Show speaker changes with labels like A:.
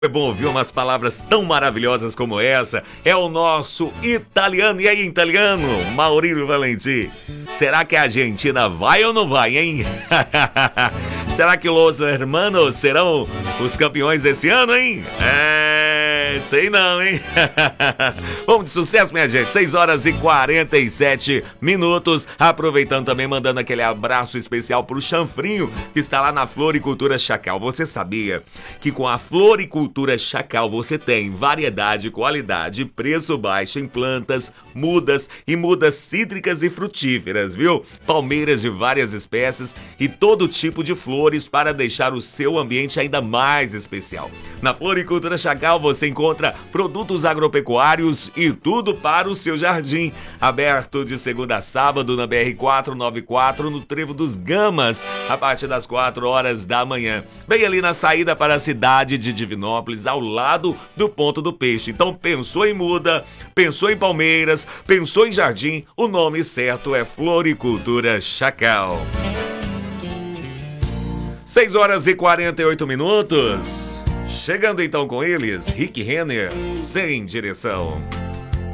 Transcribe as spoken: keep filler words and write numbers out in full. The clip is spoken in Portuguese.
A: É bom ouvir umas palavras tão maravilhosas como essa. É o nosso italiano. E aí, italiano? Maurílio Valenti. Será que a Argentina vai ou não vai, hein? Será que os hermanos serão os campeões desse ano, hein? É, sei não, hein? Vamos de sucesso, minha gente. seis horas e quarenta e sete minutos. Aproveitando também, mandando aquele abraço especial pro Chanfrinho, que está lá na Floricultura Chacal. Você sabia que com a Floricultura Chacal você tem variedade, qualidade, preço baixo em plantas, mudas e mudas cítricas e frutíferas, viu? Palmeiras de várias espécies e todo tipo de flores para deixar o seu ambiente ainda mais especial. Na Floricultura Chacal você encontra produtos agropecuários e tudo para o seu jardim. Aberto de segunda a sábado na B R quatrocentos e noventa e quatro, no Trevo dos Gamas, a partir das quatro horas da manhã. Bem ali na saída para a cidade de Divinópolis, ao lado do Ponto do Peixe. Então pensou em muda, pensou em palmeiras, pensou em jardim, o nome certo é Floricultura Chacal. seis horas e quarenta e oito minutos. Chegando então com eles, Rick Renner, Sem Direção.